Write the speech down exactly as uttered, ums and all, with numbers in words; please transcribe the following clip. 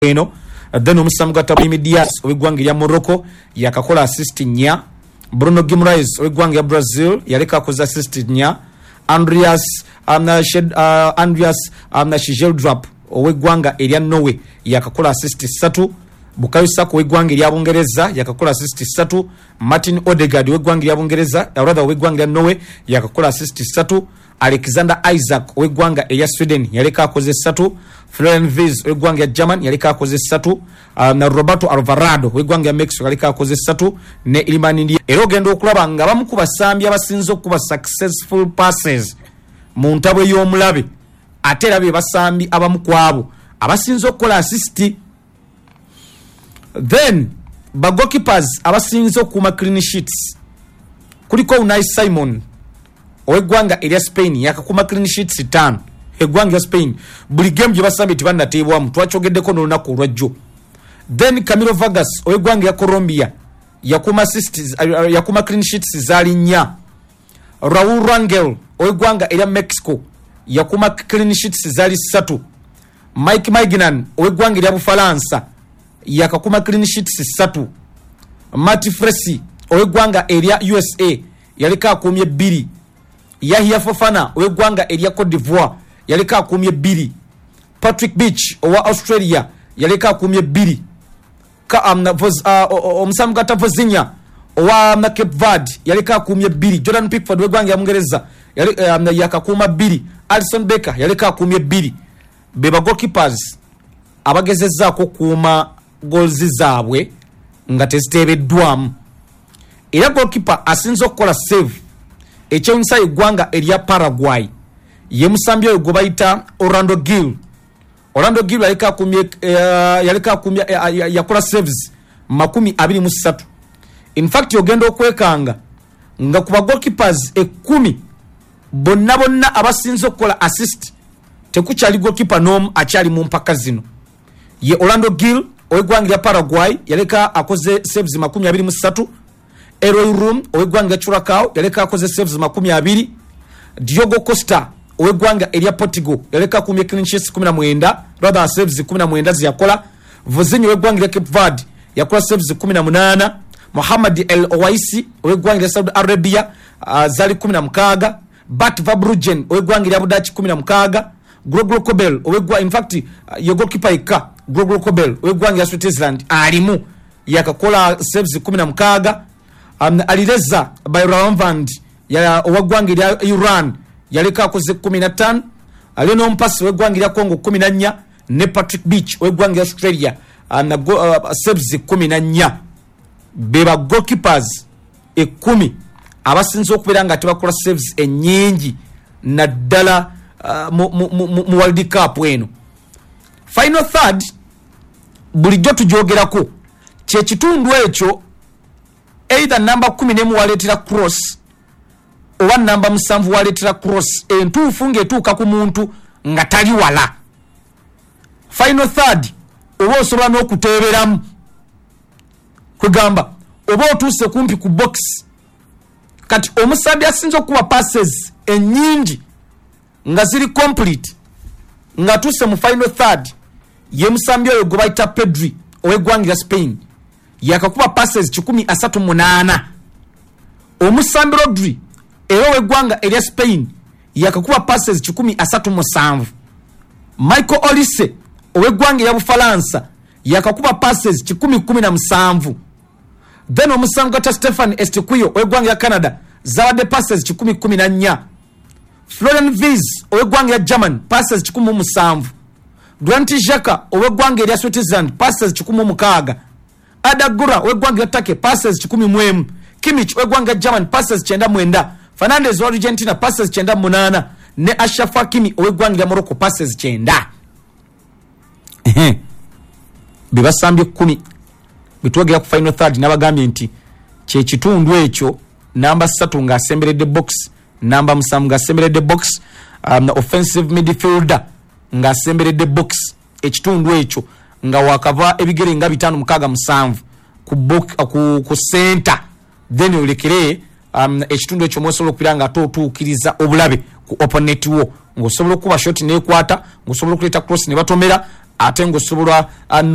eno. Then omusamu gata Diaz ow'eggwanga ya Morocco yakakola assist nya. Bruno Guimaraes ow'eggwanga ya Brazil yaleka akoze assist nya. Andreas amna shed uh, Andreas amna Shigeldrop ow'eggwanga erya Norway yakakola assist satu. Bukayo Saka ow'eggwanga erya Bungereza yakakola assist satu. Martin Odegaard ow'eggwanga erya Bungereza rather ow'eggwanga ya Norway yakakola assist satu. Alexander Isaac ow'eggwanga erya Sweden yaleka akoze satu. Florian Wirtz ow'eggwanga ya German yaleka akoze satu. Uh, na Roberto Alvarado ow'eggwanga ya Mexico yaleka akoze satu. Ne Iliman India era ogenda okulaba nga bamu ku basambi abasinze okuba successful passes mu ntabo y'omulabe ate era be basambi abamu ku abo abasinze okukola assist. Then ba goalkeepers abasinze okuuma clean sheets kuliko Unai Simon ow'eggwanga erya Spain yakakuma clean sheets ttaano. Eggwanga ya Spain buli game gye basambi tebannateebwamu twachogeddeko n'olunaku olwajjo. Then Camilo Vargas ow'eggwanga ya Colombia yakuma assists uh, yakuma clean sheets zaali nnya. Raul Rangel ow'eggwanga erya Mexico yakuma clean sheets zaali ssatu. Mike Maignan ow'eggwanga erya Bufalansa yakakuma clean sheets ssatu. Mati Fresi ow'eggwanga erya U S A yaleka akumye bbiri. Yahya Fofana ow'eggwanga erya Cote d'Ivoire yaleka akumye bbiri. Patrick Beach owa Australia yaleka akumye bbiri. Ka amna voz uh, omusamu gata Vozinha owa amna Cape Verde yaleka akumye bbiri. Jordan Pickford ow'eggwanga ya Bungereza yaleka amna yakakuma bbiri. Alisson Becker yaleka akumye bbiri. Beba goalkeepers abagezezzaako kuuma goals zaabwe nga teziteebeddwamu. Era goalkeeper asinze okukola save ekyewunyisa eggwanga erya Paraguay ye musambi oyo gwe bayita Orlando Gil. Orlando Gil yaleka akumye uh, yaleka akumye uh, yakola saves makumi abiri mu ssatu. In fact yogenda okwekanga nga kuba goalkeepers ekumi bonna bonna abasinze okukola assist tekukyali goalkeeper n'omu akyali mu mpaka zino. Ye Orlando Gil ow'eggwanga ya Paraguay yaleka akoze saves makumi abiri mu ssatu. Eroy Room ow'eggwanga ya Curacao yaleka akoze saves makumi abiri. Diogo Costa ow'eggwanga erya Portugal yaleka akumye clean sheets kumi na mwenda rather saves kumi na mwenda ziyakola. Vozinha ow'eggwanga erya Cape Verde yakola saves kumi na munaana. Mohamed El Owaisi ow'eggwanga erya Saudi Arabia uh, zali kumi na mukaaga. Bart Verbruggen ow'eggwanga erya Budachi kumi na mukaaga. Gregor Kobel ow'eggwanga in fact uh, ye goalkeeper eka Gregor Kobel ow'eggwanga ya Switzerland alimu yakakola saves kumi na mukaaga. Um, Alireza Bayramvand ya ow'eggwanga erya Iran yaleka akoze kumi na ttaano. Ali n'omupasi ow'eggwanga erya Congo kumi na nnya ne Patrick Beach ow'eggwanga erya Australia uh, na go, uh, saves kumi na nnya. Beba goalkeepers ekumi abasinze okubeera nga tebakola saves ennyingi naddala uh, mu, mu, mu, mu World Cup eno. Final third bulijjo tujoogerako kye kitundu ekyo either namba kumi n'emu waleetera cross oba namba musanvu waleetera cross entuufu ng'etuuka ku muntu nga tali wala. Final third oba osobola n'okuteeberamu kwegamba oba otuuse kumpi ku box kati omusambi asinze okuba passes ennyingi nga ziri complete nga tuuse mu final third ye musambi oyo gwe bayita Pedri ow'eggwanga ya Spain yakakuba passes kikumi asatu munaana. Omusambi Rodri era ow'eggwanga erya Spain yakakuba passes kikumi asatu musanvu. Michael Olise ow'eggwanga erya Bufalansa yakakuba passes kikumi kumi na musanvu. Then omusango gata Stefan Estiquio ow'eggwanga ya Canada zawadde passes kikumi kumi na nnya. Florian Wirtz ow'eggwanga ya German passes kikumi musanvu. Granit Xhaka ow'eggwanga erya Switzerland passes kikumi mukaaga. Ada Gura ow'eggwanga ya Turkey passes kikumi mwemu. Kimmich ow'eggwanga ya German passes kyenda mwenda. Fernandes wa Argentina passes kyenda munaana ne Achraf Hakimi ow'eggwanga ya Morocco passes kyenda. Ehe bibasambye kumi bitwogera ku final third n'abagambye nti kye kitundu ekyo namba ssatu ng'asemberedde box, namba musanvu ng'asemberedde box, um, offensive midfielder ng'asemberedde box. Ekitundu ekyo nga wakava ebigere nga bitaano mukaaga musanvu ku book ku, ku center then olekere um, ekitundu ekyo mwosobola okupira nga totuukiriza obulabe ku opponent wo ng'osobola okuba shot n'ekwata ng'osobola okuleeta cross ne batomera ate ng'osobola uh,